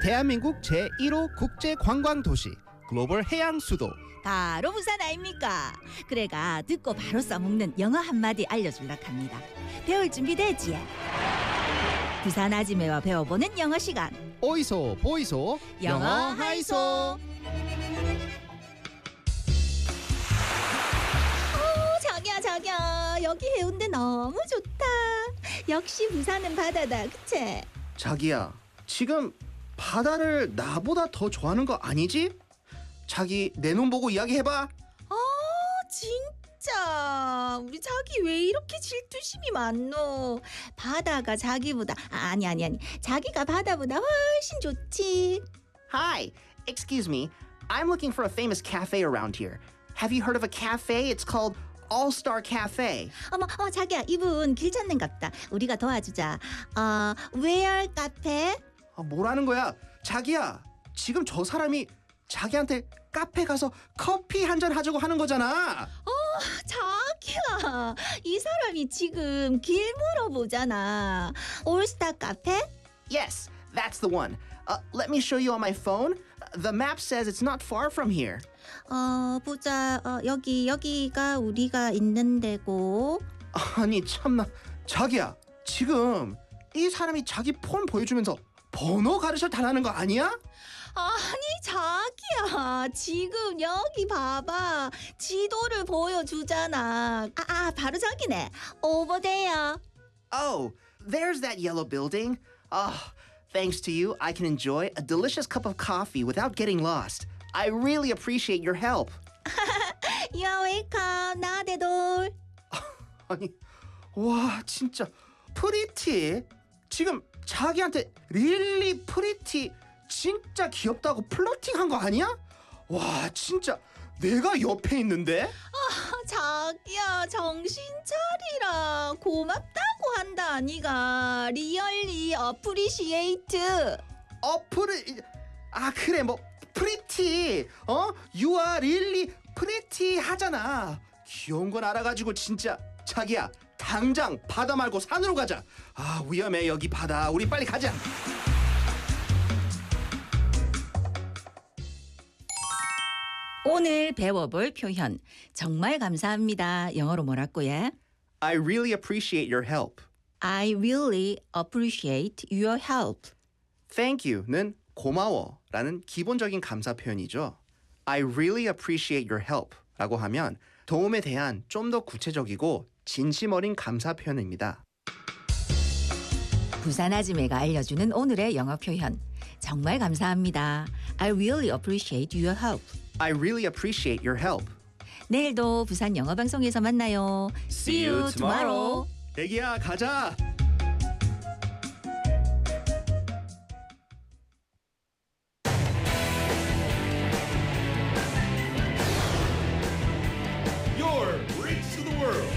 대한민국 제1호 국제관광도시 글로벌 해양수도 바로 부산 아닙니까? 그래가 듣고 바로 써먹는 영어 한마디 알려줄라 합니다. 배울 준비 됐지? 부산 아지매와 배워보는 영어 시간. 어이소 보이소 영어 하이소. 자기야 여기 해운대 너무 좋다. 역시 부산은 바다다, 그치? 자기야, 지금 바다를 나보다 더 좋아하는 거 아니지? 자기 내 눈 보고 이야기해봐. 진짜 우리 자기 왜 이렇게 질투심이 많노? 바다가 자기보다 아니 자기가 바다보다 훨씬 좋지. Hi, excuse me. I'm looking for a famous cafe around here. Have you heard of a cafe? It's called All-Star Cafe. 어머 자기야, 이분 길 찾는갑다. 우리가 도와주자. Where 카페? 뭐라는 거야? 자기야, 지금 저 사람이 자기한테 카페 가서 커피 한 잔 하자고 하는 거잖아. 자기야, 이 사람이 지금 길 물어보잖아. 올스타 카페? Yes, that's the one. Let me show you on my phone. The map says it's not far from here. 보자. 여기가 우리가 있는 데고. 아니 참나, 자기야, 지금 이 사람이 자기 폰 보여주면서 번호 가르쳐 달라는 거 아니야? 아니 자기야, 지금 여기 봐봐. 지도를 보여주잖아. 바로 저기네. Over there. Oh, there's that yellow building. Thanks to you, I can enjoy a delicious cup of coffee without getting lost. I really appreciate your help. You're welcome. 나대돌. 아니, 와 진짜 프리티. 지금 자기한테 릴리 프리티 진짜 귀엽다고 플러팅한 거 아니야? 와 진짜 내가 옆에 있는데? 자기야, 정신 차리라. 고맙다고 한다 아니가. 리얼리 어프리시에이트. 그래 뭐 프리티. You are really pretty 하잖아. 귀여운 건 알아가지고 진짜. 자기야, 당장 바다 말고 산으로 가자. 위험해 여기 바다. 우리 빨리 가자. 오늘 배워볼 표현 정말 감사합니다. 영어로 뭐라고 해? I really appreciate your help. I really appreciate your help. Thank you는 고마워라는 기본적인 감사 표현이죠. I really appreciate your help 라고 하면 도움에 대한 좀 더 구체적이고 진심 어린 감사 표현입니다. 부산 아지매가 알려주는 오늘의 영어 표현 정말 감사합니다. I really appreciate your help. I really appreciate your help. 내일도 부산 영어 방송에서 만나요. See you tomorrow. 애기야, 가자. Your Bridge to the World.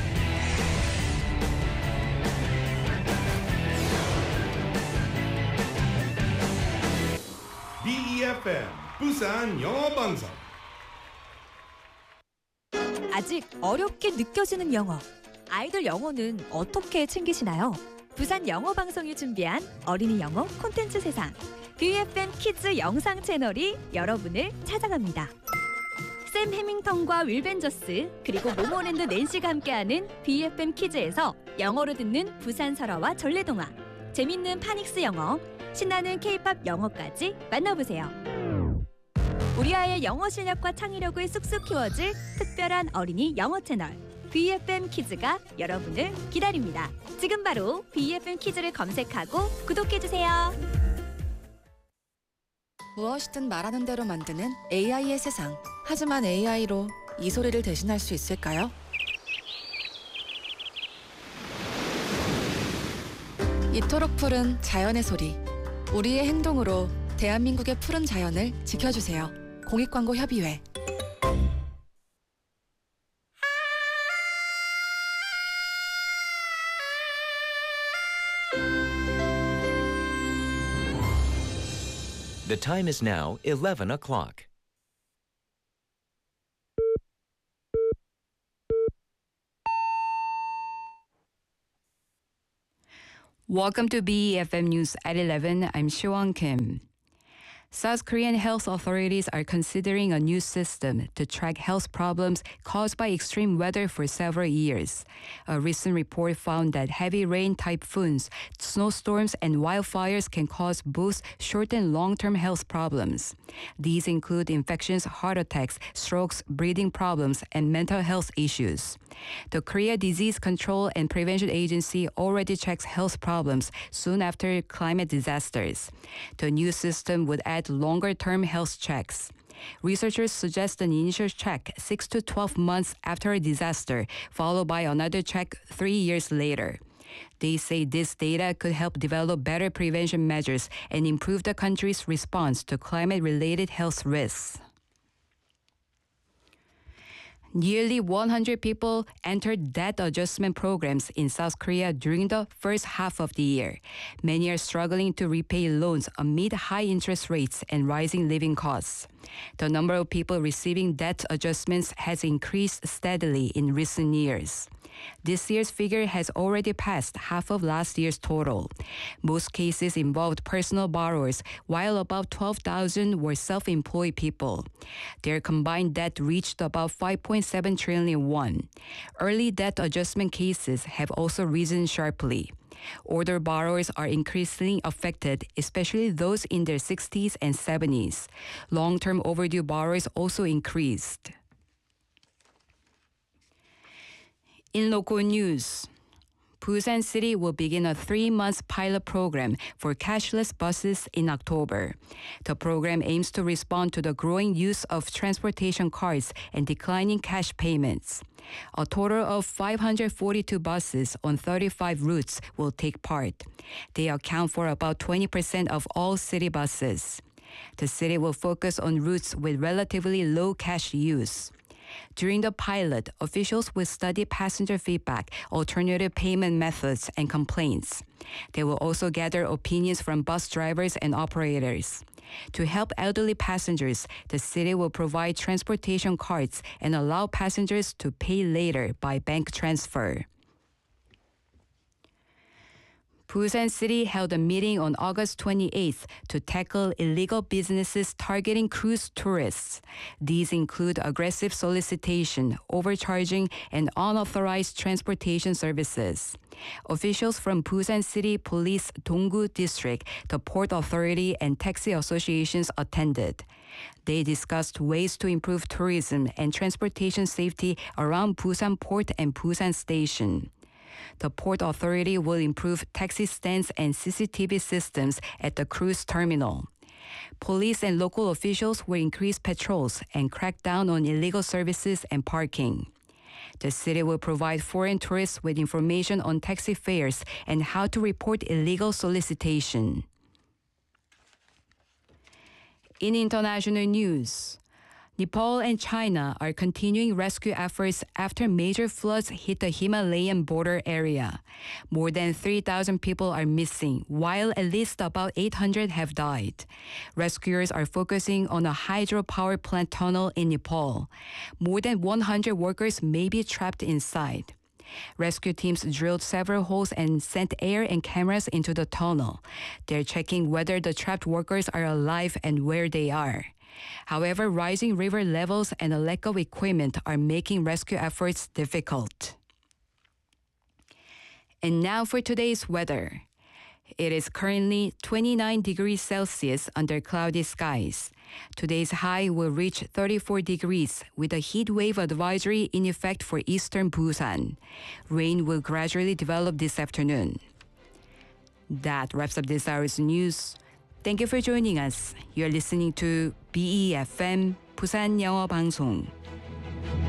BEFM 부산 영어 방송. 아직 어렵게 느껴지는 영어. 아이들 영어는 어떻게 챙기시나요? 부산 영어 방송이 준비한 어린이 영어 콘텐츠 세상. BFM 키즈 영상 채널이 여러분을 찾아갑니다. 샘 해밍턴과 윌 벤저스 그리고 모모랜드 낸시가 함께하는 BFM 키즈에서 영어로 듣는 부산 설화와 전래동화, 재밌는 파닉스 영어, 신나는 K-팝 영어까지 만나보세요. 우리 아이의 영어 실력과 창의력을 쑥쑥 키워줄 특별한 어린이 영어 채널 BFM 키즈가 여러분을 기다립니다. 지금 바로 BFM 키즈를 검색하고 구독해주세요. 무엇이든 말하는 대로 만드는 AI의 세상. 하지만 AI로 이 소리를 대신할 수 있을까요? 이토록 푸른 자연의 소리. 우리의 행동으로 대한민국의 푸른 자연을 지켜주세요. 공익광고협의회. The time is now 11 o'clock. Welcome to BEFM News at 11. I'm Siwon Kim. South Korean health authorities are considering a new system to track health problems caused by extreme weather for several years. A recent report found that heavy rain, typhoons, snowstorms, and wildfires can cause both short and long-term health problems. These include infections, heart attacks, strokes, breathing problems, and mental health issues. The Korea Disease Control and Prevention Agency already checks health problems soon after climate disasters. The new system would add longer-term health checks. Researchers suggest an initial check 6 to 12 months after a disaster, followed by another check 3 years later. They say this data could help develop better prevention measures and improve the country's response to climate-related health risks. Nearly 100 people entered debt adjustment programs in South Korea during the first half of the year. Many are struggling to repay loans amid high interest rates and rising living costs. The number of people receiving debt adjustments has increased steadily in recent years. This year's figure has already passed half of last year's total. Most cases involved personal borrowers, while about 12,000 were self-employed people. Their combined debt reached about 5.7 trillion won. Early debt adjustment cases have also risen sharply. Older borrowers are increasingly affected, especially those in their 60s and 70s. Long-term overdue borrowers also increased. In local news, Busan City will begin a 3-month pilot program for cashless buses in October. The program aims to respond to the growing use of transportation cards and declining cash payments. A total of 542 buses on 35 routes will take part. They account for about 20% of all city buses. The city will focus on routes with relatively low cash use. During the pilot, officials will study passenger feedback, alternative payment methods, and complaints. They will also gather opinions from bus drivers and operators. To help elderly passengers, the city will provide transportation cards and allow passengers to pay later by bank transfer. Busan City held a meeting on August 28th to tackle illegal businesses targeting cruise tourists. These include aggressive solicitation, overcharging, and unauthorized transportation services. Officials from Busan City Police Donggu District, the Port Authority, and taxi associations attended. They discussed ways to improve tourism and transportation safety around Busan Port and Busan Station. The Port Authority will improve taxi stands and CCTV systems at the cruise terminal. Police and local officials will increase patrols and crack down on illegal services and parking. The city will provide foreign tourists with information on taxi fares and how to report illegal solicitation. In international news, Nepal and China are continuing rescue efforts after major floods hit the Himalayan border area. More than 3,000 people are missing, while at least about 800 have died. Rescuers are focusing on a hydropower plant tunnel in Nepal. More than 100 workers may be trapped inside. Rescue teams drilled several holes and sent air and cameras into the tunnel. They're checking whether the trapped workers are alive and where they are. However, rising river levels and a lack of equipment are making rescue efforts difficult. And now for today's weather. It is currently 29 degrees Celsius under cloudy skies. Today's high will reach 34 degrees with a heat wave advisory in effect for eastern Busan. Rain will gradually develop this afternoon. That wraps up this hour's news. Thank you for joining us. You're listening to BEFM 부산 영어 방송.